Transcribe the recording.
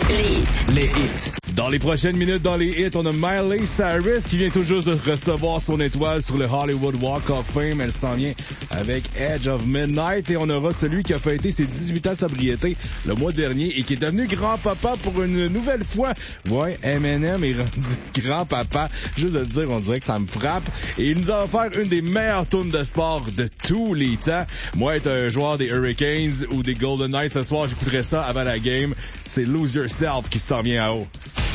Les hits. Dans les prochaines minutes, dans les hits, on a Miley Cyrus qui vient tout juste de recevoir son étoile sur le Hollywood Walk of Fame. Elle s'en vient avec Edge of Midnight. Et on aura celui qui a fêté ses 18 ans de sobriété le mois dernier et qui est devenu grand-papa pour une nouvelle fois. Ouais, Eminem est rendu grand-papa. Juste de le dire, on dirait que ça me frappe. Et il nous a offert une des meilleures tunes de sport de tous les temps. Moi, être un joueur des Hurricanes ou des Golden Knights ce soir, j'écouterais ça avant la game. C'est Lose Yourself qui s'en vient à haut.